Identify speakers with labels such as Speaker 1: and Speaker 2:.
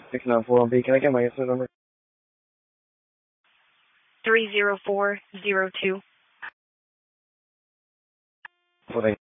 Speaker 1: 694B. Can I get my incident number?
Speaker 2: 30402.
Speaker 1: Well,